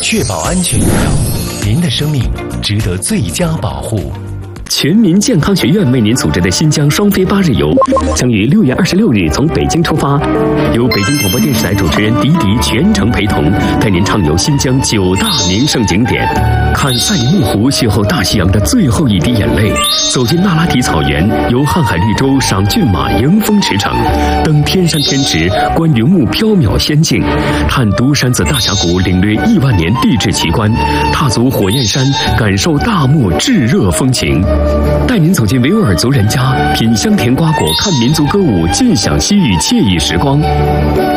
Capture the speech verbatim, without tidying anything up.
确保安全有效，您的生命值得最佳保护。 全民健康学院为您组织的新疆双飞八日游，将于六月二十六日从北京出发，由北京广播电视台主持人迪迪全程陪同，带您畅游新疆九大名胜景点，看赛里木湖邂逅大西洋的最后一滴眼泪，走进那拉提草原，游瀚海绿洲，赏骏马，迎风驰骋，登天山天池，观云雾缥缈仙境，探独山子大峡谷，领略亿万年地质奇观，踏足火焰山，感受大漠炙热风情。带您走进维吾尔族人家，品香甜瓜果，看民族歌舞，尽享西域惬意时光。